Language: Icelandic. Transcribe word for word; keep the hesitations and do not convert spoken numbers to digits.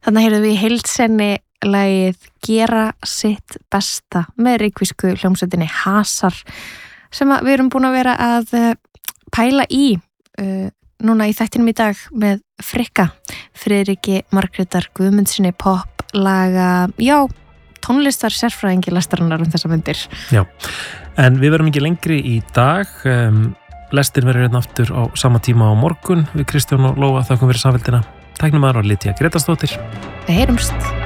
Þannig heyrðum við í heildsenni lagið Gera sitt besta með reykvísku hljómsveitinni Hasar sem við erum búin að vera að pæla í uh, núna í þættinum í dag með Frikka, Friðriki Margrétar Guðmundsssyni, pop laga, já, tónlistar sérfræðingi lestarinnar um þessa myndir. Já, en við verum ekki lengri í dag. Um, lestin verður hérna aftur á sama tíma á morgun. Við Kristján og Lóa þakkum fyrir samfélgina. Tæknumæður var Lydía Grétarsdóttir. Við heyrumst.